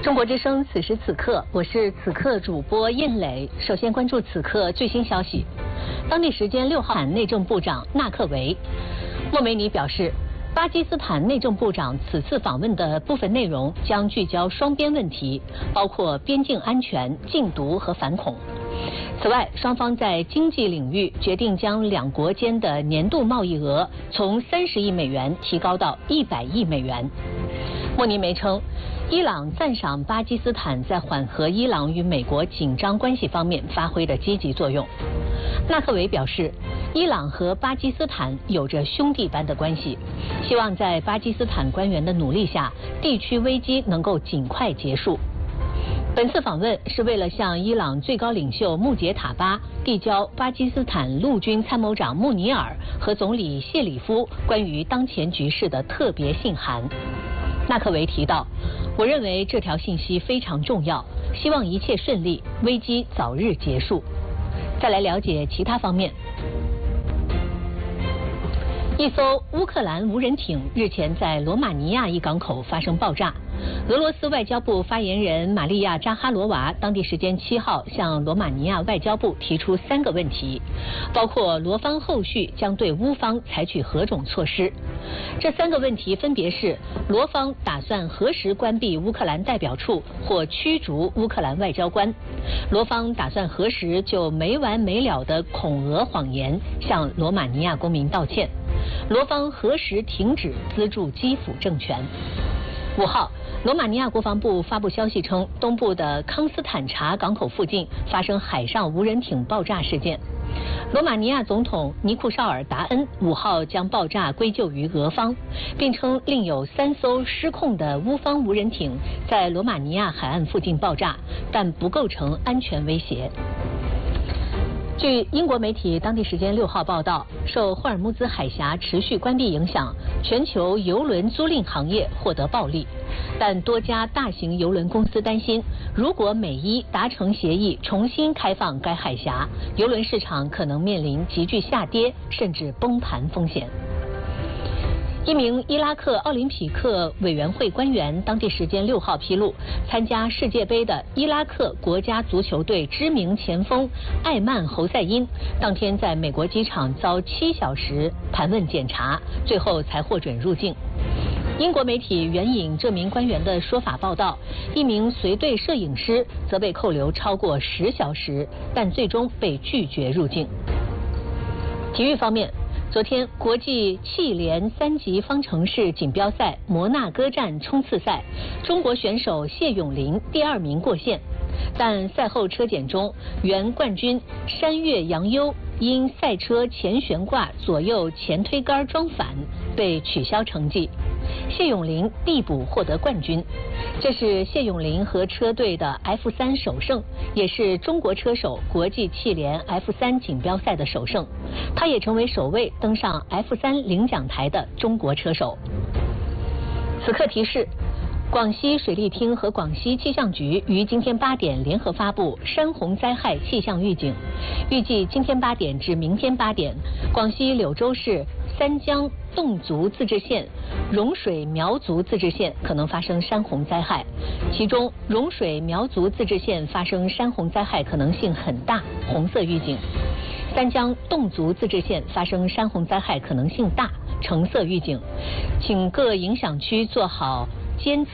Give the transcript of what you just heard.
中国之声此时此刻，我是此刻主播燕磊。首先关注此刻最新消息。当地时间6号，内政部长纳克维莫梅尼表示，巴基斯坦内政部长此次访问的部分内容将聚焦双边问题，包括边境安全、禁毒和反恐。此外，双方在经济领域决定将两国间的年度贸易额从30亿美元提高到100亿美元。莫尼梅称，伊朗赞赏巴基斯坦在缓和伊朗与美国紧张关系方面发挥的积极作用。纳克维表示，伊朗和巴基斯坦有着兄弟般的关系，希望在巴基斯坦官员的努力下，地区危机能够尽快结束。本次访问是为了向伊朗最高领袖穆杰塔巴递交巴基斯坦陆军参谋长穆尼尔和总理谢里夫关于当前局势的特别信函。纳克维提到，我认为这条信息非常重要，希望一切顺利，危机早日结束。再来了解其他方面。一艘乌克兰无人艇日前在罗马尼亚一港口发生爆炸。俄罗斯外交部发言人玛利亚扎哈罗娃当地时间7号向罗马尼亚外交部提出3个问题，包括罗方后续将对乌方采取何种措施。这3个问题分别是：罗方打算何时关闭乌克兰代表处或驱逐乌克兰外交官；罗方打算何时就没完没了的恐俄谎言向罗马尼亚公民道歉；罗方何时停止资助基辅政权。5号，罗马尼亚国防部发布消息称，东部的康斯坦察港口附近发生海上无人艇爆炸事件。罗马尼亚总统尼库绍尔达恩5号将爆炸归咎于俄方，并称另有3艘失控的乌方无人艇在罗马尼亚海岸附近爆炸，但不构成安全威胁。据英国媒体当地时间6号报道，受霍尔木兹海峡持续关闭影响，全球邮轮租赁行业获得暴利。但多家大型邮轮公司担心，如果美伊达成协议重新开放该海峡，邮轮市场可能面临急剧下跌甚至崩盘风险。一名伊拉克奥林匹克委员会官员当地时间6号披露，参加世界杯的伊拉克国家足球队知名前锋艾曼侯赛因当天在美国机场遭7小时盘问检查，最后才获准入境。英国媒体援引这名官员的说法报道，一名随队摄影师则被扣留超过10小时，但最终被拒绝入境。体育方面，昨天，国际汽联3级方程式锦标赛摩纳哥站冲刺赛，中国选手谢永林第2名过线，但赛后车检中，原冠军山岳杨优因赛车前悬挂左右前推杆装反被取消成绩，谢永林递补获得冠军。这是谢永林和车队的 F3 首胜，也是中国车手国际汽联 F3 锦标赛的首胜。他也成为首位登上 F3 领奖台的中国车手。此刻提示，广西水利厅和广西气象局于今天8点联合发布山洪灾害气象预警，预计今天8点至明天8点，广西柳州市三江侗族自治县、融水苗族自治县可能发生山洪灾害，其中融水苗族自治县发生山洪灾害可能性很大，红色预警；三江侗族自治县发生山洪灾害可能性大，橙色预警。请各影响区做好监测